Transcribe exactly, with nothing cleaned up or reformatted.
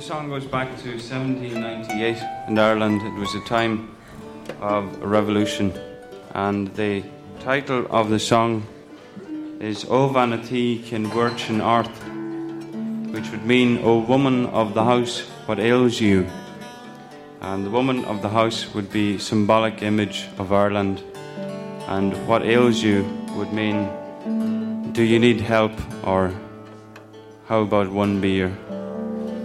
song goes back to seventeen ninety-eight in Ireland. It was a time of a revolution, and the title of the song is O Vanity Kin Virgin Earth, which would mean, O woman of the house, what ails you? And the woman of the house would be symbolic image of Ireland, and what ails you would mean, do you need help, or how about one beer?